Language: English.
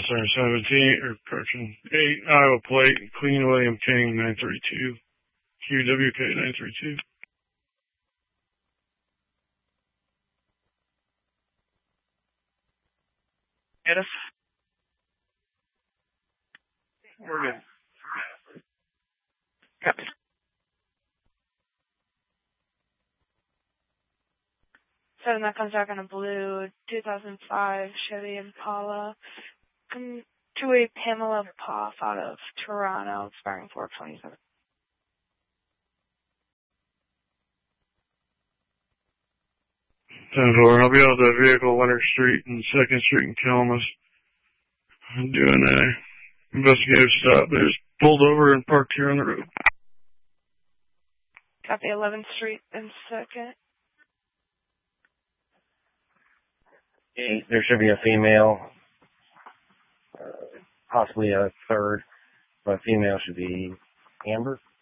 Center 17, or correction, 8, Iowa Plate, Clean William King 932, QWK 932. Get us? We're good. Copy. So that comes back on a blue 2005 Chevy Impala. To a Pamela Poff out of Toronto, expiring 4/27. I'll be out of the vehicle, Leonard Street and 2nd Street in Calamus. I'm doing a investigative stop. They just pulled over and parked here on the road. Copy 11th Street and 2nd. There should be a female, possibly a third, but female should be Amber.